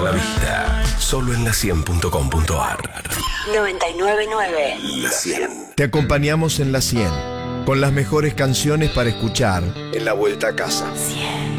la vista. Solo en la100.com.ar. 999. La 100. Te acompañamos en la 100, con las mejores canciones para escuchar en la vuelta a casa. 100.